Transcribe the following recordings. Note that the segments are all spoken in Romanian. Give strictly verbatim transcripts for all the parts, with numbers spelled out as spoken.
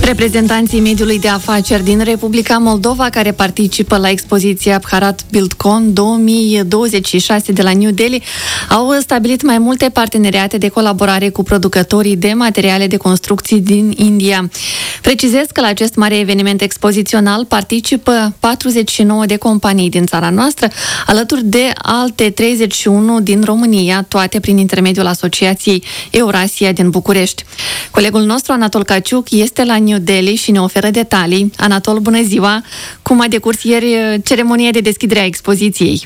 Reprezentanții mediului de afaceri din Republica Moldova, care participă la expoziția Bharat Buildcon două mii douăzeci și șase de la New Delhi, au stabilit mai multe parteneriate de colaborare cu producătorii de materiale de construcții din India. Precizez că la acest mare eveniment expozițional participă patruzeci și nouă de companii din țara noastră, alături de alte treizeci și unu din România, toate prin intermediul Asociației Eurasia din București. Colegul nostru, Anatol Caciuc, este la New Delhi și ne oferă detalii. Anatol, bună ziua! Cum a decurs ieri ceremonia de deschidere a expoziției?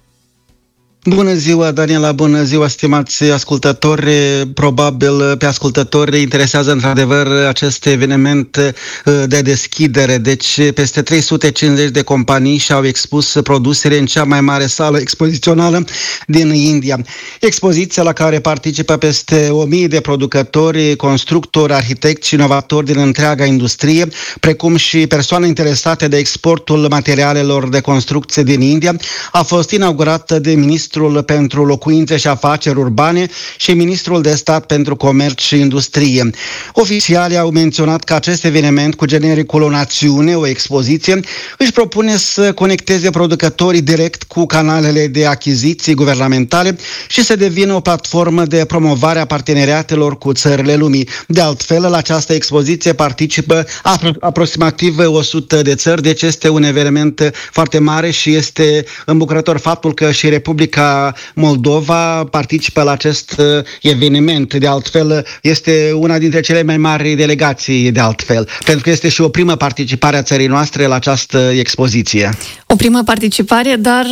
Bună ziua, Daniela, bună ziua, stimați ascultători. Probabil pe ascultători interesează într-adevăr acest eveniment de deschidere. Deci peste trei sute cincizeci de companii și-au expus produsele în cea mai mare sală expozițională din India. Expoziția la care participă peste o mie de producători, constructori, arhitecți și inovatori din întreaga industrie, precum și persoane interesate de exportul materialelor de construcție din India, a fost inaugurată de ministrul pentru Locuințe și Afaceri Urbane și Ministrul de Stat pentru Comerț și Industrie. Oficialii au menționat că acest eveniment, cu genericul O Națiune, o expoziție, își propune să conecteze producătorii direct cu canalele de achiziții guvernamentale și să devină o platformă de promovare a parteneriatelor cu țările lumii. De altfel, la această expoziție participă apro- aproximativ o sută de țări, deci este un eveniment foarte mare și este îmbucurător faptul că și Republica Moldova participă la acest eveniment. De altfel, este una dintre cele mai mari delegații, de altfel, pentru că este și o primă participare a țării noastre la această expoziție. O primă participare, dar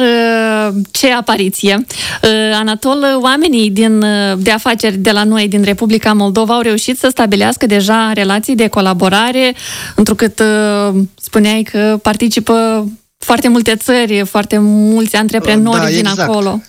ce apariție! Anatol, oamenii din, de afaceri de la noi, din Republica Moldova, au reușit să stabilească deja relații de colaborare, întrucât spuneai că participă foarte multe țări, foarte mulți antreprenori da, vin exact. acolo.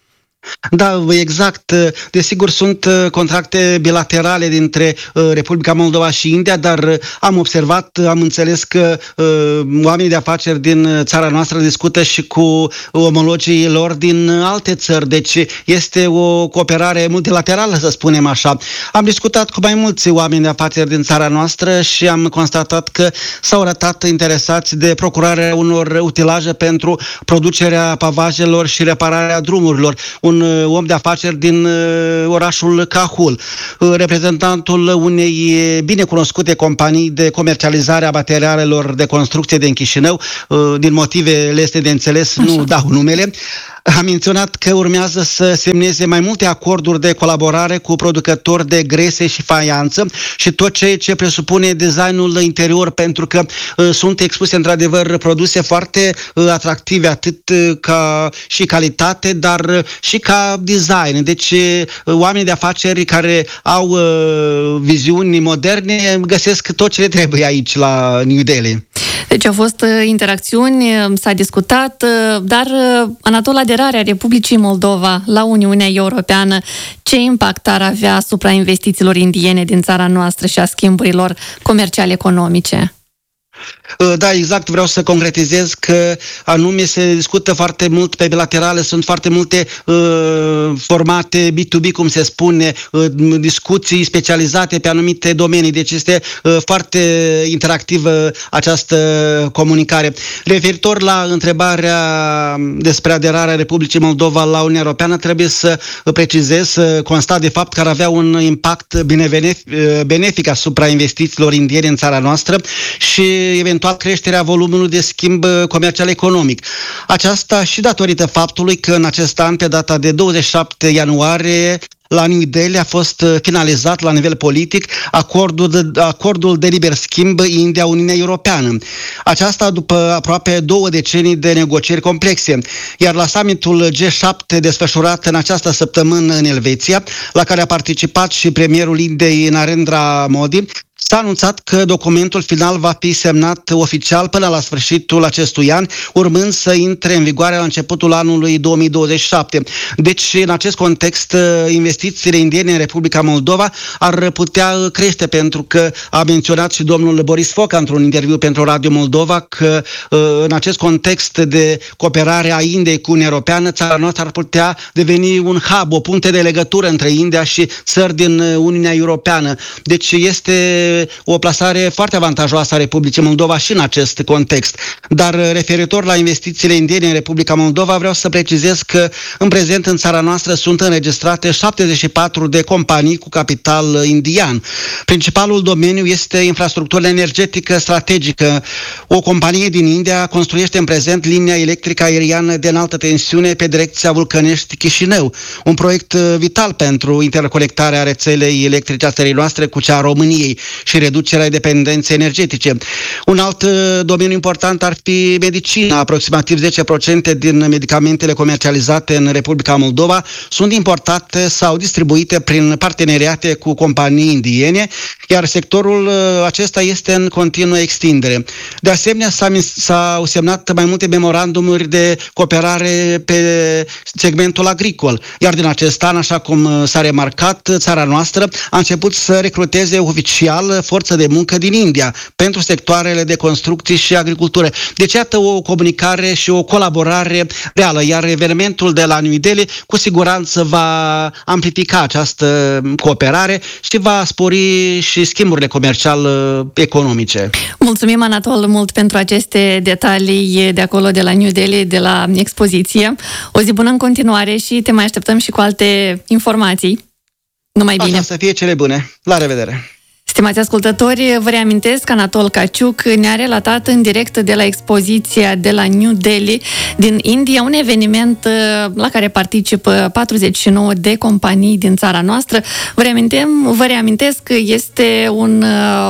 Da, exact. Desigur, sunt contracte bilaterale dintre Republica Moldova și India, dar am observat, am înțeles că oamenii de afaceri din țara noastră discută și cu omologii lor din alte țări, deci este o cooperare multilaterală, să spunem așa. Am discutat cu mai mulți oameni de afaceri din țara noastră și am constatat că s-au arătat interesați de procurarea unor utilaje pentru producerea pavajelor și repararea drumurilor. Un om de afaceri din orașul Cahul, reprezentantul unei binecunoscute companii de comercializare a materialelor de construcție din Chișinău, din motive leste de înțeles, nu dau numele, a menționat că urmează să semneze mai multe acorduri de colaborare cu producători de grese și faianță și tot ceea ce presupune designul interior, pentru că uh, sunt expuse într-adevăr produse foarte uh, atractive, atât uh, ca și calitate, dar uh, și ca design. Deci uh, oamenii de afaceri care au uh, viziuni moderne găsesc tot ce le trebuie aici la New Delhi. Deci au fost uh, interacțiuni, s-a discutat, uh, dar uh, Anatol, aderarea Republicii Moldova la Uniunea Europeană, ce impact ar avea asupra investițiilor indiene din țara noastră și a schimburilor comerciale economice? Da, exact, vreau să concretizez că anume se discută foarte mult pe bilaterale, sunt foarte multe uh, formate B doi B, cum se spune, uh, discuții specializate pe anumite domenii, deci este uh, foarte interactivă această comunicare. Referitor la întrebarea despre aderarea Republicii Moldova la Uniunea Europeană, trebuie să precizez, să constat de fapt că ar avea un impact benefic asupra investițiilor indiene în țara noastră și eventual creșterea volumului de schimb comercial economic. Aceasta și datorită faptului că în acest an, pe data de douăzeci și șapte ianuarie, la New Delhi a fost finalizat la nivel politic acordul de, acordul de liber schimb India-Uniunea Europeană. Aceasta după aproape două decenii de negocieri complexe. Iar la summitul G șapte desfășurat în această săptămână în Elveția, la care a participat și premierul Indiei Narendra Modi, s-a anunțat că documentul final va fi semnat oficial până la sfârșitul acestui an, urmând să intre în vigoare la începutul anului două mii douăzeci și șapte. Deci, în acest context, investițiile indiene în Republica Moldova ar putea crește, pentru că a menționat și domnul Boris Foca într-un interviu pentru Radio Moldova că în acest context de cooperare a Indiei cu Uniunea Europeană, țara noastră ar putea deveni un hub, o punte de legătură între India și țări din Uniunea Europeană. Deci este este o plasare foarte avantajoasă a Republicii Moldova și în acest context. Dar referitor la investițiile indiene în Republica Moldova, vreau să precizez că în prezent în țara noastră sunt înregistrate șaptezeci și patru de companii cu capital indian. Principalul domeniu este infrastructura energetică strategică. O companie din India construiește în prezent linia electrică aeriană de înaltă tensiune pe direcția Vulcănești-Chișinău, un proiect vital pentru interconectarea rețelei electrice a țării noastre cu cea a României și reducerea dependenței energetice. Un alt domeniu important ar fi medicina. Aproximativ zece la sută din medicamentele comercializate în Republica Moldova sunt importate sau distribuite prin parteneriate cu companii indiene, iar sectorul acesta este în continuă extindere. De asemenea, s-au semnat mai multe memorandumuri de cooperare pe segmentul agricol, iar din acest an, așa cum s-a remarcat, țara noastră a început să recruteze oficial forță de muncă din India pentru sectoarele de construcții și agricultură. Deci, iată o comunicare și o colaborare reală, iar evenimentul de la New Delhi cu siguranță va amplifica această cooperare și va spori și schimburile comercial-economice. Mulțumim, Anatol, mult pentru aceste detalii de acolo, de la New Delhi, de la expoziție. O zi bună în continuare și te mai așteptăm și cu alte informații. Numai bine! Asta să fie cele bune! La revedere! Stimați ascultători, vă reamintesc că Anatol Caciuc ne-a relatat în direct de la expoziția de la New Delhi din India, un eveniment la care participă patruzeci și nouă de companii din țara noastră. Vă reamintem, vă reamintesc că este un,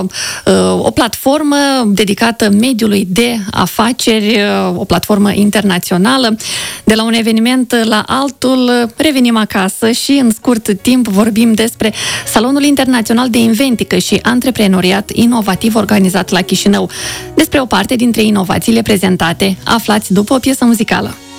o platformă dedicată mediului de afaceri, o platformă internațională. De la un eveniment la altul revenim acasă și în scurt timp vorbim despre Salonul Internațional de Inventică și Antreprenoriat Inovativ organizat la Chișinău. Despre o parte dintre inovațiile prezentate, aflați după o piesă muzicală.